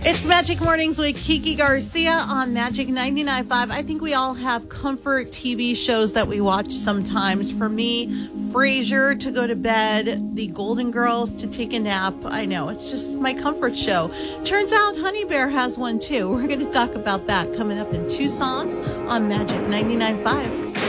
It's Magic Mornings with Kiki Garcia on Magic 99.5. I think we all have comfort TV shows that we watch sometimes. For me, Frasier to go to bed, The Golden Girls to take a nap. I know, it's just my comfort show. Turns out Honey Bear has one too. We're going to talk about that coming up in 2 songs on Magic 99.5.